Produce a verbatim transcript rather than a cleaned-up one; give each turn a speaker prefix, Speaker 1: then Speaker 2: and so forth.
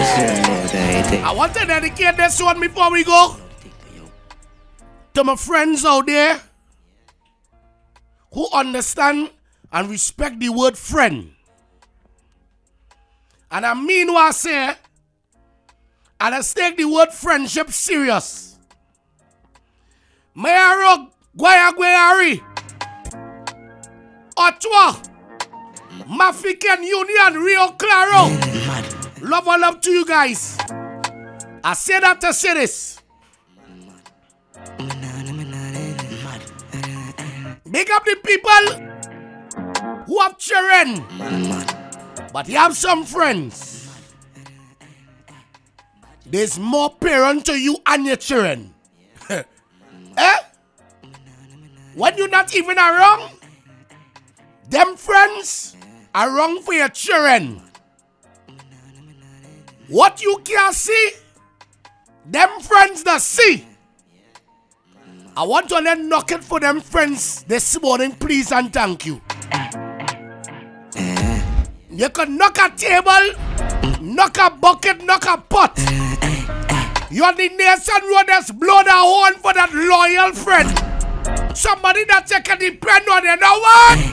Speaker 1: I want to dedicate this one before we go to my friends out there who understand and respect the word friend. And I mean what I say, and I take the word friendship serious. Mayaro Guaya Guayari Ottawa Mafican Union Rio Claro. Love and love to you guys. I say that to say this. Big up the people who have children, but you have some friends. There's more parent to you and your children. Eh? When you're not even around, them friends are wrong for your children. What you can't see, them friends that see. I want to let knock it for them friends this morning, please and thank you. You can knock a table, knock a bucket, knock a pot. You're the nation road that's blow the horn for that loyal friend. Somebody that you can depend on, you know what?